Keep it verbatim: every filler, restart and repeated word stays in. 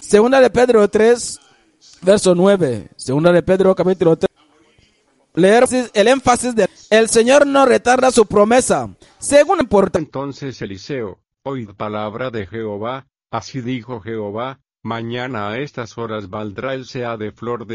Segunda de Pedro tres, verso nueve. Segunda de Pedro capítulo tres. Leer el énfasis de el Señor no retarda su promesa. Según importa. Entonces Eliseo, oíd palabra de Jehová, así dijo Jehová, mañana a estas horas valdrá el seah de flor de